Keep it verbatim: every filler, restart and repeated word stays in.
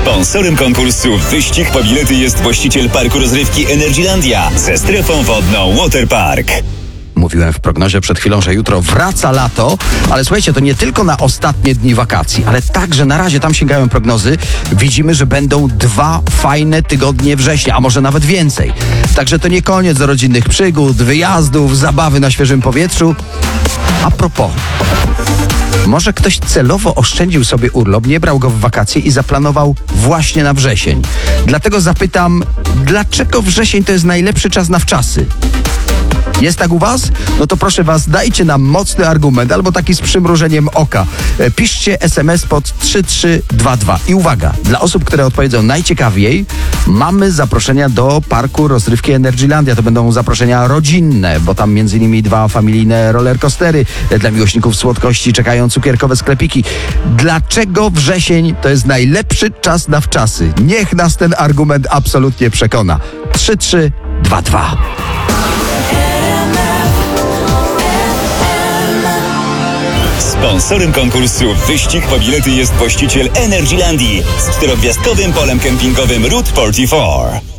Sponsorem konkursu Wyścig po bilety jest właściciel parku rozrywki Energylandia ze strefą wodną Waterpark. Mówiłem w prognozie przed chwilą, że jutro wraca lato, ale słuchajcie, to nie tylko na ostatnie dni wakacji, ale także na razie, tam sięgają prognozy, widzimy, że będą dwa fajne tygodnie września, a może nawet więcej. Także to nie koniec rodzinnych przygód, wyjazdów, zabawy na świeżym powietrzu. A propos, może ktoś celowo oszczędził sobie urlop, nie brał go w wakacje i zaplanował właśnie na wrzesień. Dlatego zapytam, dlaczego wrzesień to jest najlepszy czas na wczasy? Jest tak u was? No to proszę was, dajcie nam mocny argument albo taki z przymrużeniem oka. E, piszcie es em es pod trzy trzy dwa dwa. I uwaga, dla osób, które odpowiedzą najciekawiej, mamy zaproszenia do parku rozrywki Energylandia. To będą zaproszenia rodzinne, bo tam między innymi dwa familijne rollercoastery. E, dla miłośników słodkości czekają cukierkowe sklepiki. Dlaczego wrzesień to jest najlepszy czas na wczasy? Niech nas ten argument absolutnie przekona. trzy trzy dwa dwa. Sponsorem konkursu Wyścig po bilety jest właściciel Energylandii z czterogwiazdkowym polem kempingowym Route czterdzieści cztery.